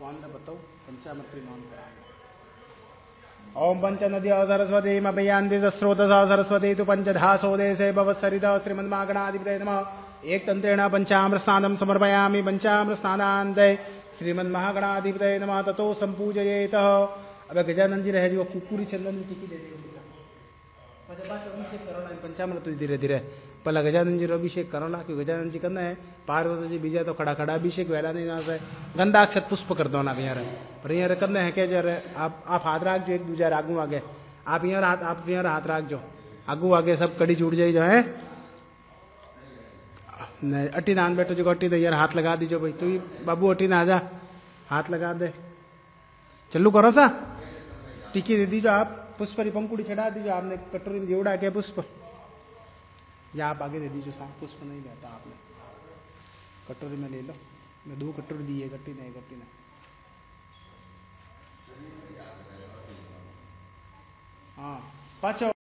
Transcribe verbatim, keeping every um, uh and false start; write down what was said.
कौन ने बताओ पंचामृत नॉन कराएंगे। ओम पंच नदी सरस्वती मपयांति स्रोतस सरस्वती तु पंचधासोदेशे भवत्सरित श्रीमन्मागणाधिपतये नमः। एक तंत्रेण पंचामृत स्नानं समर्पयामि। पंचामृत स्नानान्ते श्रीमन्महागणाधिपतये नमः। ततो संपूजयेत। अब गजानन जी रहे जो कुकुरी चंदन की टिकी दे दी अभिषेक करोना पंचामृत धीरे धीरे पहला गजानन जी अभिषेक करोना क्यों गजानन जी करना है पार्वती जी बीजा तो खड़ा खड़ा अभिषेक वेला नहीं ना से गंधाक्षत पुष्प कर दो ना यहाँ पर यहाँ करना है क्या जर आप आप हाथ राख जो एक दूसरे आगू आगे आप यहाँ हाथ आप यहाँ हाथ राख जो आगू आगे सब कड़ी छूट जाए जो है अट्टी नान बैठो जो अट्टी दे यार हाथ लगा दीजो भाई तू बाबू अट्टी ना आजा हाथ लगा दे चलू करो सा टिकी दे दीजो आप पुष्प पंकुड़ी चढ़ा दीजिए आपने कटोरी में जोड़ा क्या पुष्प या आप आगे दे दीजिए साहब पुष्प नहीं लेता आपने कटोरी में ले लो मैं दो कटोरी दी है गट्टी नहीं गट्टी नहीं हाँ पाँच